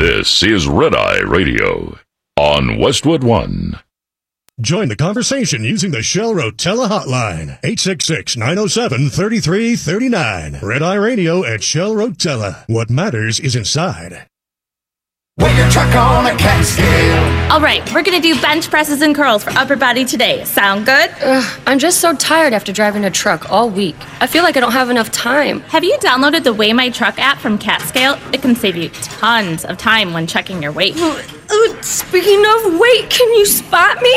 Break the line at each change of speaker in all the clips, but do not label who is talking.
This is Red Eye Radio on Westwood One.
Join the conversation using the Shell Rotella hotline, 866-907-3339. Red Eye Radio at Shell Rotella. What matters is inside.
Weigh your truck on a cat scale.
All right, we're going to do bench presses and curls for upper body today. Sound good?
I'm just so tired after driving a truck all week. I feel like I don't have enough time.
Have you downloaded the Weigh My Truck app from CatScale? It can save you tons of time when checking your weight.
Speaking of weight, can you spot me?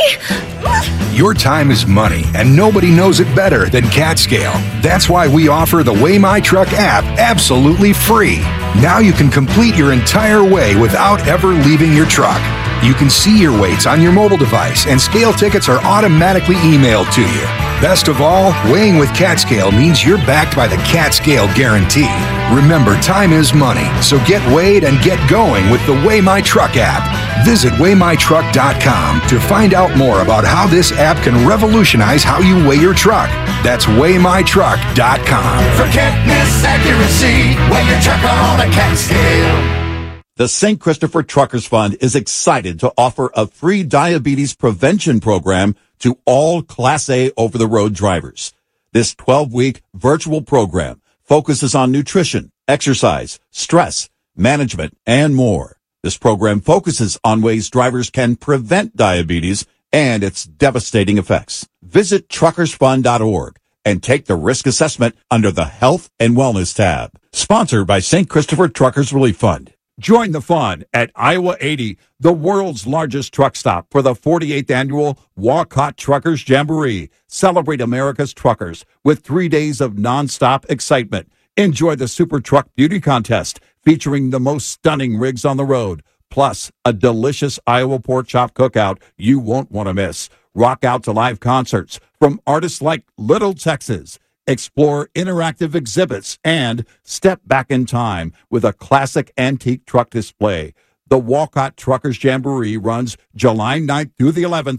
Your time is money, and nobody knows it better than CatScale. That's why we offer the Weigh My Truck app absolutely free. Now you can complete your entire weigh without ever leaving your truck. You can see your weights on your mobile device, and scale tickets are automatically emailed to you. Best of all, weighing with CatScale means you're backed by the CatScale guarantee. Remember, time is money, so get weighed and get going with the Weigh My Truck app. Visit WeighMyTruck.com to find out more about how this app can revolutionize how you weigh your truck. That's WeighMyTruck.com.
For can't-miss accuracy, weigh your truck on a cat scale.
The St. Christopher Truckers Fund is excited to offer a free diabetes prevention program to all Class A over-the-road drivers. This 12-week virtual program focuses on nutrition, exercise, stress, management, and more. This program focuses on ways drivers can prevent diabetes and its devastating effects. Visit truckersfund.org and take the risk assessment under the Health and Wellness tab. Sponsored by St. Christopher Truckers Relief Fund. Join the fun at Iowa 80, the world's largest truck stop, for the 48th annual Walcott Truckers Jamboree. Celebrate America's truckers with 3 days of nonstop excitement. Enjoy the Super Truck Beauty Contest featuring the most stunning rigs on the road, plus a delicious Iowa pork chop cookout you won't want to miss. Rock out to live concerts from artists like Little Texas. Explore interactive exhibits and step back in time with a classic antique truck display. The Walcott Truckers Jamboree runs July 9th through the 11th,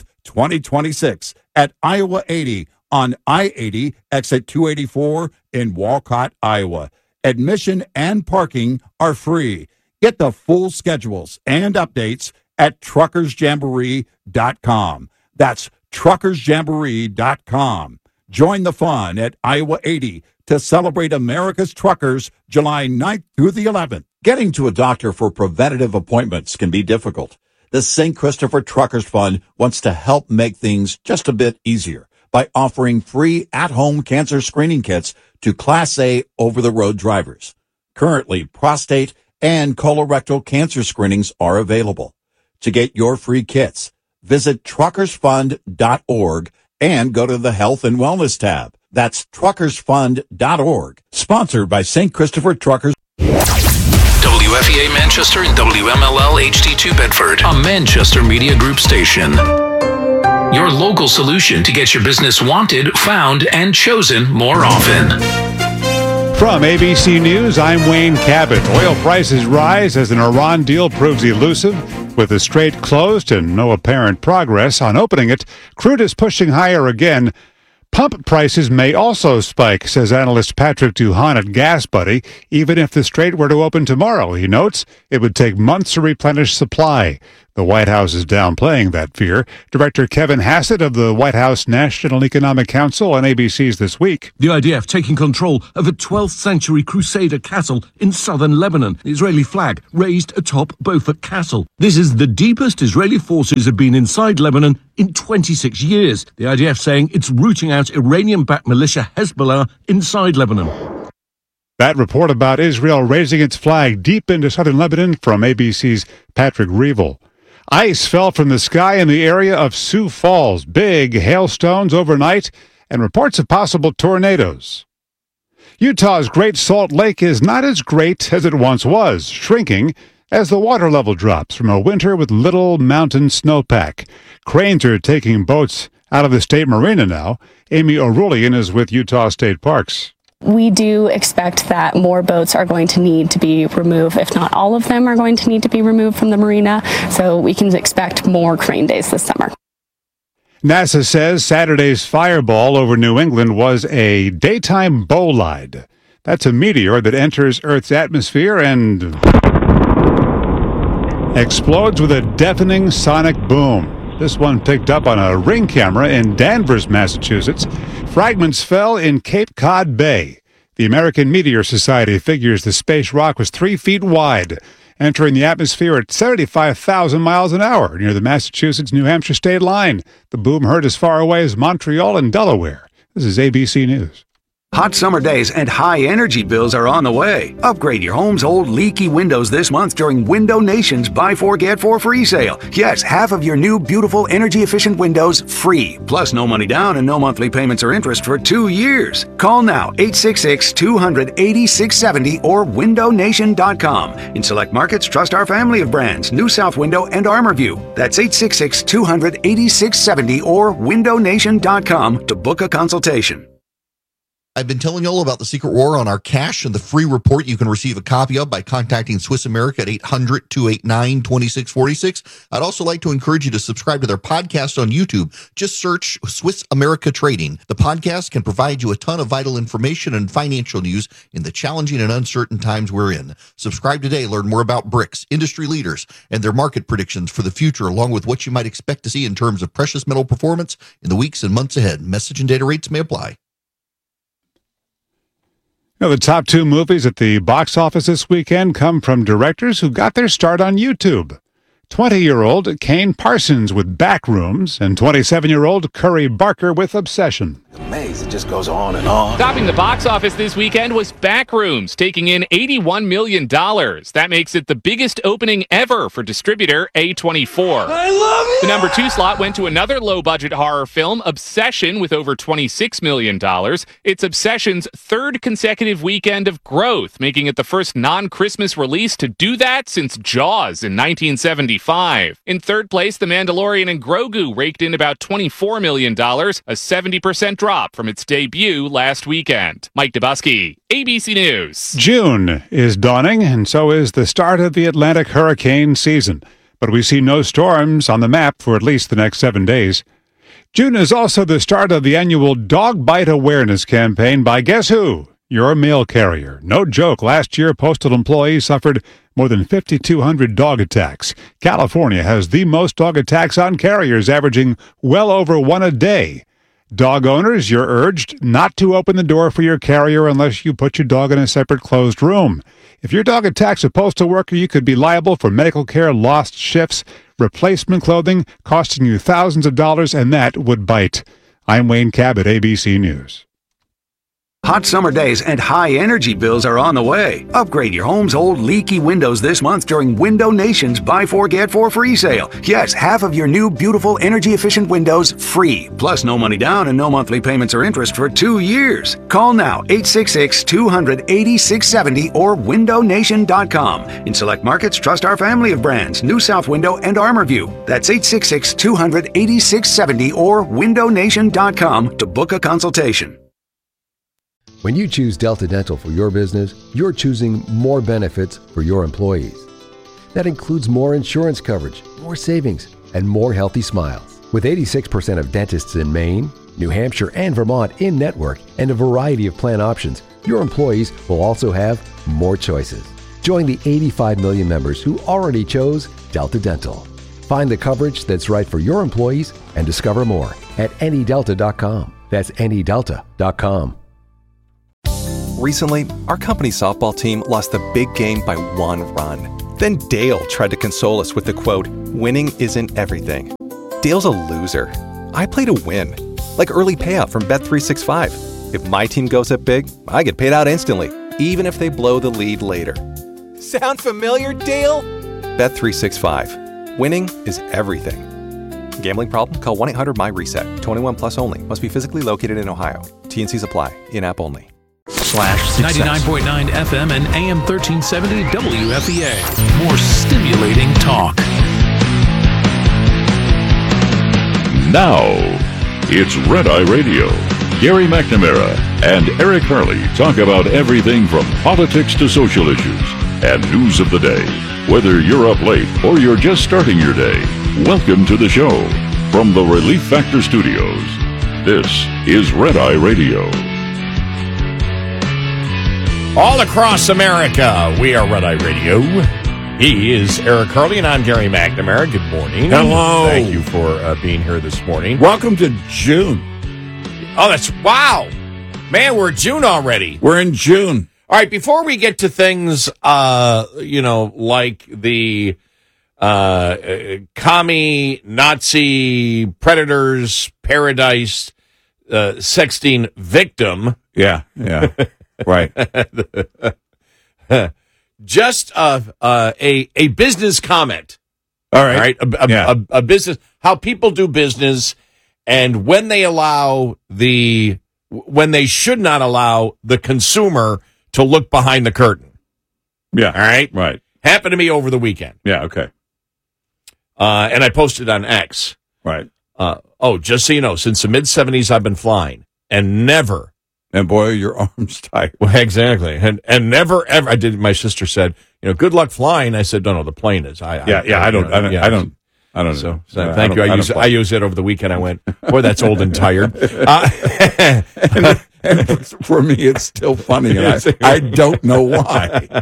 2026 at Iowa 80 on I-80 exit 284 in Walcott, Iowa. Admission and parking are free. Get the full schedules and updates at truckersjamboree.com. That's truckersjamboree.com. Join the fun at Iowa 80 to celebrate America's truckers July 9th through the 11th. Getting to a doctor for preventative appointments can be difficult. The St. Christopher Truckers Fund wants to help make things just a bit easier by offering free at-home cancer screening kits to Class A over-the-road drivers. Currently, prostate and colorectal cancer screenings are available. To get your free kits, visit truckersfund.org and go to the Health and Wellness tab. That's truckersfund.org. Sponsored by St. Christopher Truckers.
WFEA Manchester and WMLL HD2 Bedford, a Manchester Media Group station. Your local solution to get your business wanted, found, and chosen more often.
From ABC News, I'm Wayne Cabot. Oil prices rise as an Iran deal proves elusive. With the strait closed and no apparent progress on opening it, crude is pushing higher again. Pump prices may also spike, says analyst Patrick Duhan at Gas Buddy. Even if the strait were to open tomorrow, he notes, it would take months to replenish supply. The White House is downplaying that fear. Director Kevin Hassett of the White House National Economic Council on ABC's This Week.
The IDF taking control of a 12th century Crusader castle in southern Lebanon. The Israeli flag raised atop Beaufort Castle. This is the deepest Israeli forces have been inside Lebanon in 26 years. The IDF saying it's rooting out Iranian-backed militia Hezbollah inside Lebanon.
That report about Israel raising its flag deep into southern Lebanon from ABC's Patrick Reevell. Ice fell from the sky in the area of Sioux Falls. Big hailstones overnight and reports of possible tornadoes. Utah's Great Salt Lake is not as great as it once was, shrinking as the water level drops from a winter with little mountain snowpack. Cranes are taking boats out of the state marina now. Amy O'Roulean is with Utah State Parks.
We do expect that more boats are going to need to be removed, if not all of them are going to need to be removed from the marina, so we can expect more crane days this summer.
NASA says Saturday's fireball over New England was a daytime bolide. That's a meteor that enters Earth's atmosphere and explodes with a deafening sonic boom. This one picked up on a Ring camera in Danvers, Massachusetts. Fragments fell in Cape Cod Bay. The American Meteor Society figures the space rock was 3 feet wide, entering the atmosphere at 75,000 miles an hour near the Massachusetts-New Hampshire state line. The boom heard as far away as Montreal and Delaware. This is ABC News.
Hot summer days and high energy bills are on the way. Upgrade your home's old leaky windows this month during Window Nation's Buy 4 Get 4 free sale. Yes, half of your new beautiful energy efficient windows free. Plus no money down and no monthly payments or interest for 2 years. Call now 866-200-8670 or windownation.com. In select markets, trust our family of brands, New South Window and ArmorView. That's 866-200-8670 or windownation.com to book a consultation.
I've been telling you all about the secret war on our cash and the free report you can receive a copy of by contacting Swiss America at 800-289-2646. I'd also like to encourage you to subscribe to their podcast on YouTube. Just search Swiss America Trading. The podcast can provide you a ton of vital information and financial news in the challenging and uncertain times we're in. Subscribe today. Learn more about BRICS, industry leaders, and their market predictions for the future, along with what you might expect to see in terms of precious metal performance in the weeks and months ahead. Message and data rates may apply.
Now, the top 2 movies at the box office this weekend come from directors who got their start on YouTube. 20-year-old Kane Parsons with Backrooms and 27-year-old Curry Barker with Obsession.
Maze, it just goes on and on.
Topping the box office this weekend was Backrooms, taking in $81 million. That makes it the biggest opening ever for distributor A24.
I love it!
The number 2 slot went to another low-budget horror film, Obsession, with over $26 million. It's Obsession's 3rd consecutive weekend of growth, making it the first non-Christmas release to do that since Jaws in 1975. In 3rd place, The Mandalorian and Grogu raked in about $24 million, a 70% drop from its debut last weekend. Mike Dubusky, ABC News.
June is dawning, and so is the start of the Atlantic hurricane season. But we see no storms on the map for at least the next 7 days. June is also the start of the annual Dog Bite Awareness campaign by guess who? Your mail carrier. No joke, last year postal employees suffered more than 5,200 dog attacks. California has the most dog attacks on carriers, averaging well over 1 a day. Dog owners, you're urged not to open the door for your carrier unless you put your dog in a separate closed room. If your dog attacks a postal worker, you could be liable for medical care, lost shifts, replacement clothing, costing you thousands of dollars, and that would bite. I'm Wayne Cabot, ABC News.
Hot summer days and high energy bills are on the way. Upgrade your home's old leaky windows this month during Window Nation's Buy 4 Get 4 free sale. Yes, half of your new beautiful energy efficient windows free. Plus no money down and no monthly payments or interest for 2 years. Call now 866-200-8670 or windownation.com. In select markets, trust our family of brands, New South Window and ArmorView. That's 866-200-8670 or windownation.com to book a consultation.
When you choose Delta Dental for your business, you're choosing more benefits for your employees. That includes more insurance coverage, more savings, and more healthy smiles. With 86% of dentists in Maine, New Hampshire, and Vermont in network and a variety of plan options, your employees will also have more choices. Join the 85 million members who already chose Delta Dental. Find the coverage that's right for your employees and discover more at anydelta.com. That's anydelta.com.
Recently, our company softball team lost the big game by 1 run. Then Dale tried to console us with the quote, "Winning isn't everything." Dale's a loser. I play to win, like early payout from Bet365. If my team goes up big, I get paid out instantly, even if they blow the lead later. Sound familiar, Dale? Bet365. Winning is everything. Gambling problem? Call 1-800-MY-RESET. 21 plus only. Must be physically located in Ohio. T&Cs apply. In-app only.
/99.9 FM and AM 1370 WFEA. More stimulating talk.
Now, it's Red Eye Radio. Gary McNamara and Eric Harley talk about everything from politics to social issues and news of the day. Whether you're up late or you're just starting your day, welcome to the show. From the Relief Factor Studios, this is Red Eye Radio.
All across America, we are Red Eye Radio. He is Eric Hurley, and I'm Gary McNamara. Good morning.
Hello.
Thank you for being here this morning.
Welcome to June.
Oh, wow. Man, we're June already.
We're in June.
All right, before we get to things, like the commie, Nazi, predators, paradise, sexting victim.
Yeah. Right.
Just a business comment.
All right.
A business, how people do business, and when they should not allow the consumer to look behind the curtain.
Yeah.
All right.
Right.
Happened to me over the weekend.
Yeah. Okay.
And I posted on X.
Right.
Just so you know, since the mid-'70s, I've been flying and never.
And boy, your arms tight.
Well, exactly. And never, ever. My sister said, good luck flying. I said, no, the plane is. I don't know. So thank you. I used it over the weekend. I went, boy, that's old and tired.
And for me, it's still funny. And I don't know why.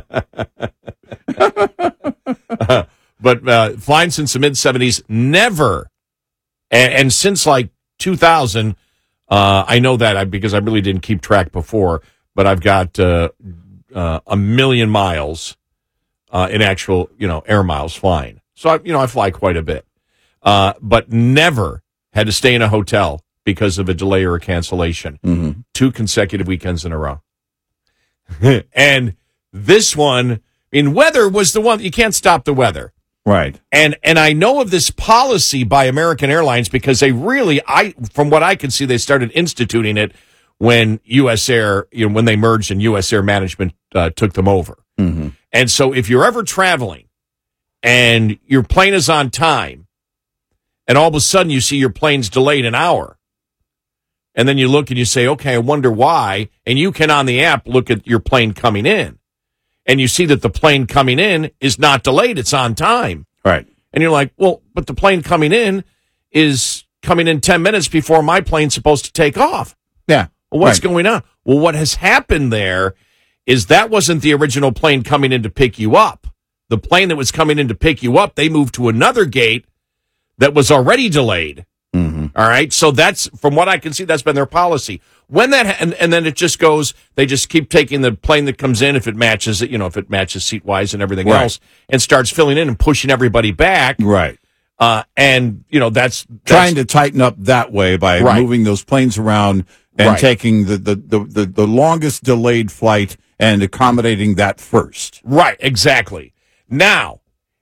But flying since the mid-'70s, never. And since like 2000, I know that because I really didn't keep track before, but I've got 1 million miles in actual, air miles flying. So, I fly quite a bit. But never had to stay in a hotel because of a delay or a cancellation.
Mm-hmm.
2 consecutive weekends in a row. And this one, weather was the one, you can't stop the weather.
Right.
And I know of this policy by American Airlines because they really, from what I can see, they started instituting it when U.S. Air, when they merged and U.S. Air Management took them over.
Mm-hmm.
And so if you're ever traveling and your plane is on time and all of a sudden you see your plane's delayed an hour, and then you look and you say, okay, I wonder why, and you can on the app look at your plane coming in. And you see that the plane coming in is not delayed. It's on time.
Right.
And you're like, well, but the plane coming in is coming in 10 minutes before my plane's supposed to take off.
Yeah.
Well, what's going on? Well, what has happened there is that wasn't the original plane coming in to pick you up. The plane that was coming in to pick you up, they moved to another gate that was already delayed.
Mm-hmm.
All right. So that's, from what I can see, that's been their policy. When that, and then it just goes, they just keep taking the plane that comes in, if it matches it, if it matches seat wise and everything else, and starts filling in and pushing everybody back.
Right.
And that's
trying to tighten up that way by moving those planes around and taking the longest delayed flight and accommodating that first.
Right. Exactly. Now,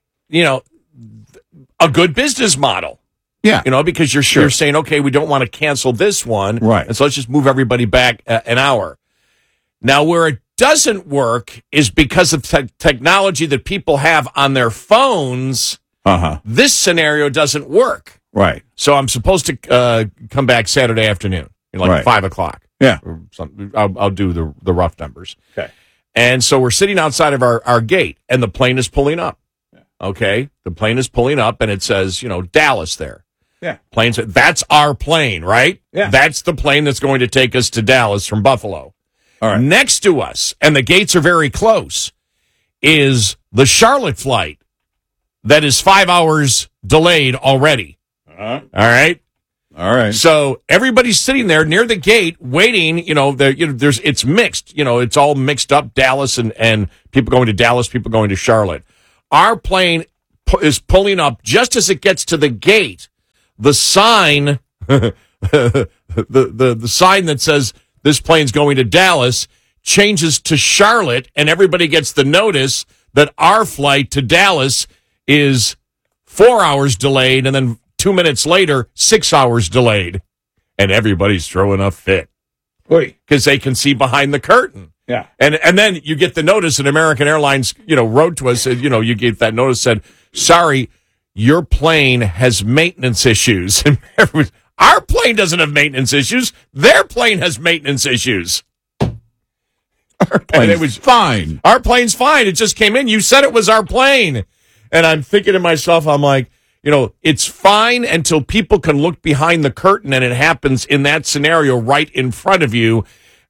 a good business model.
Yeah.
Because you're saying, okay, we don't want to cancel this one.
Right.
And so let's just move everybody back an hour. Now, where it doesn't work is because of technology that people have on their phones.
Uh-huh.
This scenario doesn't work.
Right.
So I'm supposed to come back Saturday afternoon, 5 o'clock.
Yeah.
Or something. I'll do the rough numbers.
Okay.
And so we're sitting outside of our gate, and the plane is pulling up. Okay. The plane is pulling up, and it says, Dallas there.
Yeah.
Planes. That's our plane, right?
Yeah.
That's the plane that's going to take us to Dallas from Buffalo.
All right.
Next to us, and the gates are very close, is the Charlotte flight that is 5 hours delayed already.
Uh-huh.
All right.
All right.
So everybody's sitting there near the gate waiting. It's mixed. It's all mixed up. Dallas and people going to Dallas, people going to Charlotte. Our plane is pulling up just as it gets to the gate. The sign, the sign that says this plane's going to Dallas changes to Charlotte, and everybody gets the notice that our flight to Dallas is 4 hours delayed, and then 2 minutes later, 6 hours delayed. And everybody's throwing a fit. Because they can see behind the curtain.
Yeah.
And then you get the notice, and American Airlines, wrote to us, you get that notice, said, sorry, your plane has maintenance issues. And our plane doesn't have maintenance issues. Their plane has maintenance issues.
Our plane's fine.
Our plane's fine. It just came in. You said it was our plane. And I'm thinking to myself, I'm like, it's fine until people can look behind the curtain, and it happens in that scenario right in front of you.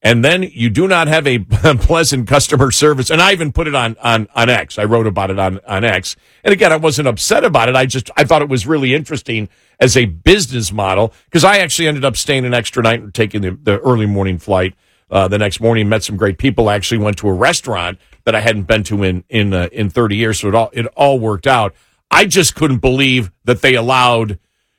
and then you do not have a pleasant customer service. And I even put it on X. I wrote about it on X. And again, I wasn't upset about it. I thought it was really interesting as a business model, because I actually ended up staying an extra night and taking the early morning flight. The next morning, met some great people. I actually went to a restaurant that I hadn't been to in 30 years. So it all worked out. I just couldn't believe that they allowed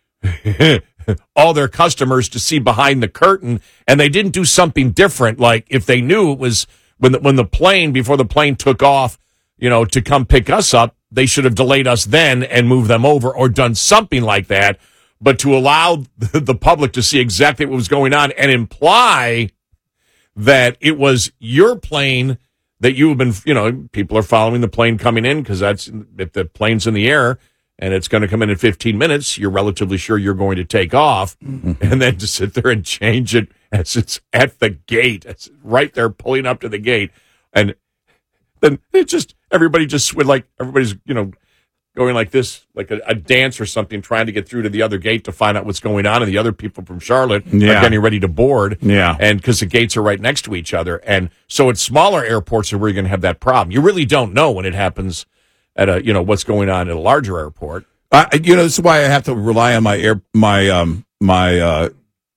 all their customers to see behind the curtain, and they didn't do something different. Like if they knew it was when the plane, before the plane took off, to come pick us up, they should have delayed us then and moved them over or done something like that. But to allow the public to see exactly what was going on and imply that it was your plane that you have been, people are following the plane coming in, because if the plane's in the air and it's going to come in 15 minutes, you're relatively sure you're going to take off. And then to sit there and change it as it's at the gate, it's right there pulling up to the gate. And then everybody's, going like this, like a dance or something, trying to get through to the other gate to find out what's going on. And the other people from Charlotte are getting ready to board. Yeah. And because the gates are right next to each other. And so at smaller airports are where you're going to have that problem. You really don't know when it happens at what's going on at a larger airport.
This is why I have to rely on my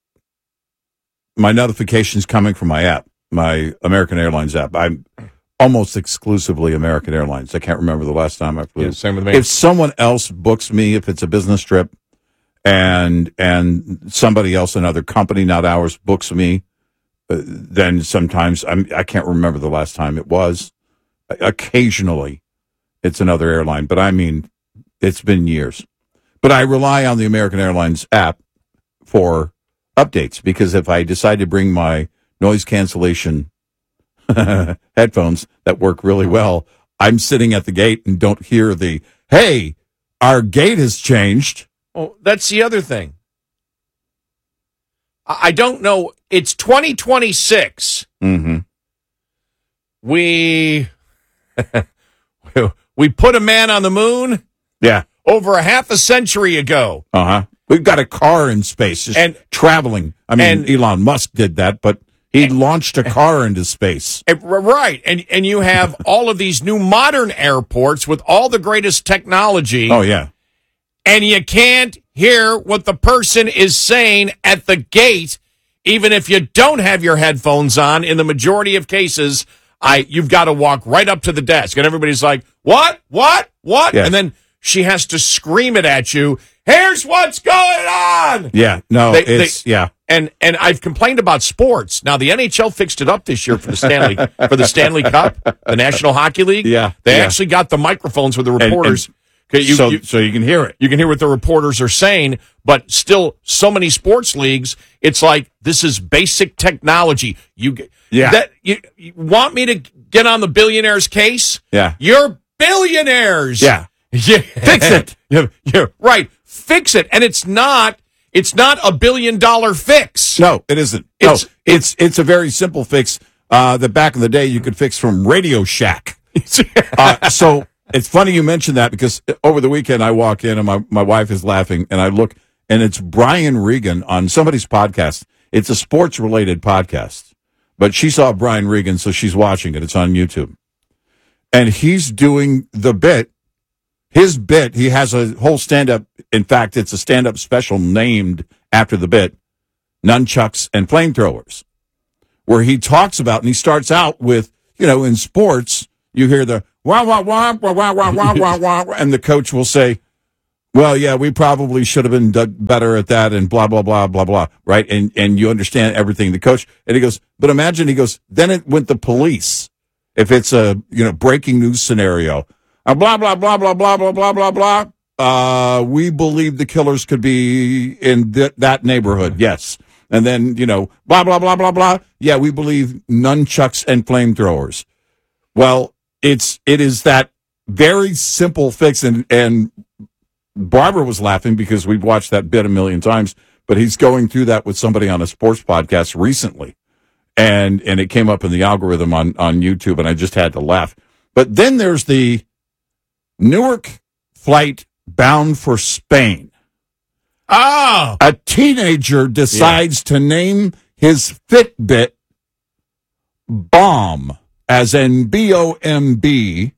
notifications coming from my app, my American Airlines app. I'm almost exclusively American Airlines. I can't remember the last time I flew.
Yeah, same with me.
If someone else books me, if it's a business trip, and somebody else, another company, not ours, books me, then sometimes I can't remember the last time it was. Occasionally, it's another airline, but I mean, it's been years. But I rely on the American Airlines app for updates, because if I decide to bring my noise cancellation headphones that work really well, I'm sitting at the gate and don't hear hey, our gate has changed.
Oh, that's the other thing. I don't know. It's 2026.
Mm-hmm.
We put a man on the moon.
Yeah.
Over a half a century ago.
Uh-huh. We've got a car in space just traveling. I mean, Elon Musk did that, but he launched a car into space.
Right. And you have all of these new modern airports with all the greatest technology.
Oh, yeah.
And you can't hear what the person is saying at the gate, even if you don't have your headphones on. In the majority of cases, you've got to walk right up to the desk. And everybody's like, what? Yeah. And then she has to scream it at you. Here's what's going on.
Yeah. No, yeah.
And I've complained about sports. Now the NHL fixed it up this year for the Stanley Cup, the National Hockey League.
Yeah.
They actually got the microphones with the reporters.
So you can hear it.
You can hear what the reporters are saying, but still so many sports leagues, it's like, this is basic technology. You want me to get on the billionaires case?
Yeah.
You're billionaires.
Yeah. Fix it.
Yeah, right. Fix it. And it's not a $1 billion fix.
No, it isn't. It's a very simple fix that back in the day you could fix from Radio Shack. So it's funny you mentioned that, because over the weekend I walk in and my wife is laughing, and I look, and it's Brian Regan on somebody's podcast. It's a sports related podcast, but she saw Brian Regan, so she's watching it. It's on YouTube. And he's doing the bit. His bit, he has a whole stand-up. In fact, it's a stand-up special named after the bit, Nunchucks and Flamethrowers, where he talks about, and he starts out with, in sports, you hear the wah, wah, wah, wah, wah, wah, wah, wah, wah, and the coach will say, well, yeah, we probably should have been better at that, and blah, blah, blah, blah, blah, right? And you understand everything. The coach, and he goes, but imagine, he goes, then it went the police. If it's a, breaking news scenario, blah, blah, blah, blah, blah, blah, blah, blah, blah. We believe the killers could be in that neighborhood. Yes. And then, blah, blah, blah, blah, blah. Yeah, we believe nunchucks and flamethrowers. Well, it is that very simple fix. And Barbara was laughing because we've watched that bit a million times, but he's going through that with somebody on a sports podcast recently. And it came up in the algorithm on YouTube, and I just had to laugh. But then there's the Newark flight bound for Spain.
Oh!
A teenager decides to name his Fitbit bomb, as in B-O-M-B,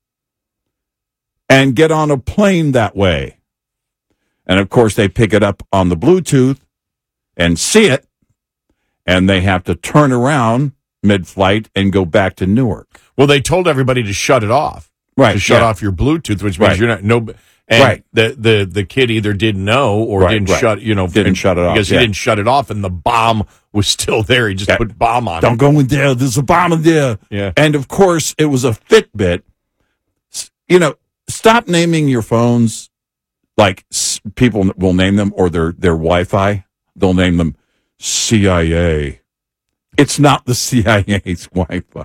and get on a plane that way. And, of course, they pick it up on the Bluetooth and see it, and they have to turn around mid-flight and go back to Newark.
Well, they told everybody to shut it off.
Right.
To shut off your Bluetooth, which means you're not... And the kid either didn't know or didn't shut it off. Because he didn't shut it off, and the bomb was still there. He just put bomb on it.
Don't go in there. There's a bomb in there.
Yeah.
And, of course, it was a Fitbit. Stop naming your phones like people will name them, or their Wi-Fi. They'll name them CIA. It's not the CIA's Wi-Fi.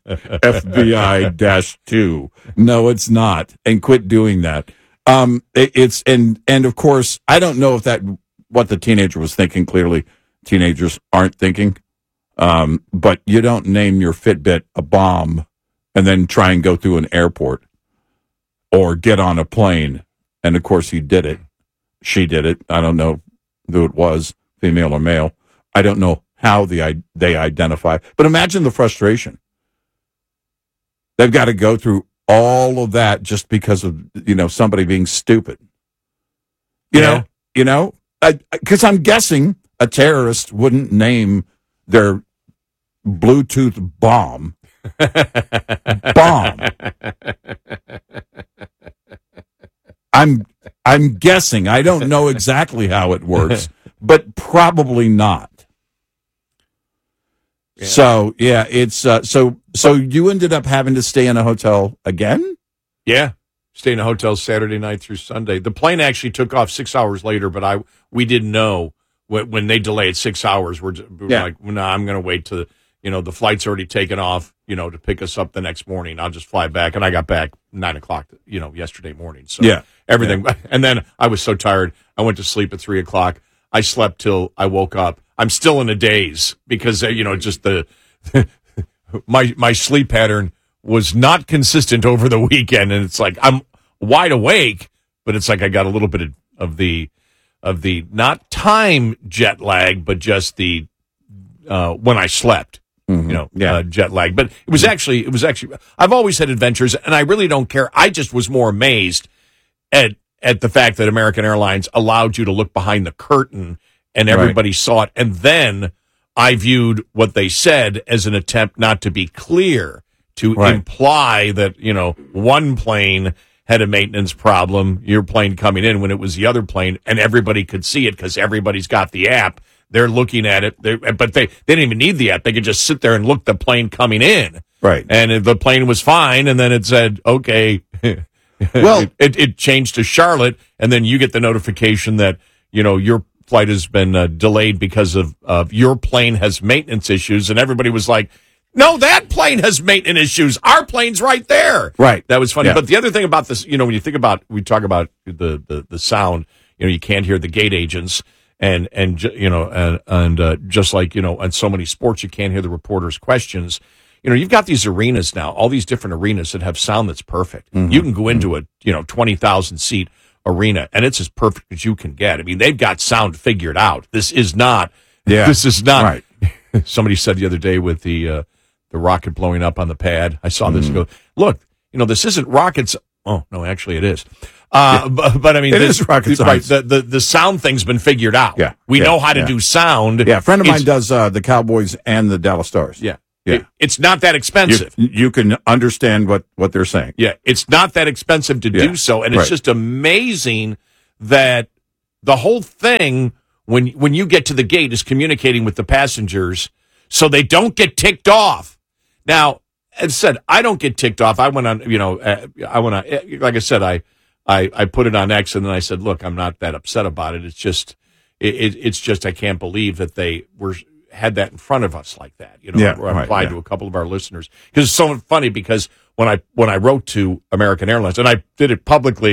FBI-2. No, it's not. And quit doing that. It's and of course, I don't know if what the teenager was thinking. Clearly, teenagers aren't thinking. But you don't name your Fitbit a bomb and then try and go through an airport or get on a plane. And of course, he did it. She did it. I don't know who it was, female or male. I don't know how they identify. But imagine the frustration. They've got to go through all of that just because of, somebody being stupid. Because I'm guessing a terrorist wouldn't name their Bluetooth bomb. Bomb. I'm guessing. I don't know exactly how it works, but probably not. Yeah. So it's so you ended up having to stay in a hotel again?
Yeah, stay in a hotel Saturday night through Sunday. The plane actually took off 6 hours later, but we didn't know when they delayed 6 hours. We're like, no, I'm going to wait till the flight's already taken off. To pick us up the next morning. I'll just fly back, and I got back 9:00. Yesterday morning. So everything, and then I was so tired. I went to sleep at 3:00. I slept till I woke up. I'm still in a daze because, just my sleep pattern was not consistent over the weekend. And it's like, I'm wide awake, but it's like I got a little bit of the not time jet lag, but just the, when I slept, jet lag. But it was actually, I've always had adventures and I really don't care. I just was more amazed at the fact that American Airlines allowed you to look behind the curtain and everybody saw it. And then I viewed what they said as an attempt not to be clear, to imply that, one plane had a maintenance problem, your plane coming in, when it was the other plane, and everybody could see it because everybody's got the app. They're looking at it, but they didn't even need the app. They could just sit there and look the plane coming in.
Right.
And if the plane was fine, and then it said, okay, well, it changed to Charlotte, and then you get the notification that, your flight has been delayed because of your plane has maintenance issues, and everybody was like, no, that plane has maintenance issues. Our plane's right there.
Right.
That was funny.
Yeah.
But the other thing about this, when you think about, we talk about the sound, you can't hear the gate agents, and just like, on so many sports, you can't hear the reporters' questions. You've got these arenas now, all these different arenas that have sound that's perfect. Mm-hmm. You can go into a 20,000 seat arena, and it's as perfect as you can get. I mean, they've got sound figured out. This is not. Right. Somebody said the other day with the rocket blowing up on the pad. I saw this and go, look, this isn't rockets. Oh no, actually it is. But I mean,
it is rocket science.
Right, the sound thing's been figured out.
Yeah,
we know how to do sound.
Yeah, a friend of mine does the Cowboys and the Dallas Stars.
Yeah. Yeah. It's not that expensive.
You can understand what they're saying.
Yeah, it's not that expensive to do so, and it's just amazing that the whole thing, when you get to the gate, is communicating with the passengers so they don't get ticked off. Now, as I said, I don't get ticked off. I went on, like I said, I put it on X, and then I said, look, I'm not that upset about it. It's just I can't believe that they had that in front of us like that. I replied to a couple of our listeners, because it's so funny, because when I wrote to American Airlines, and I did it publicly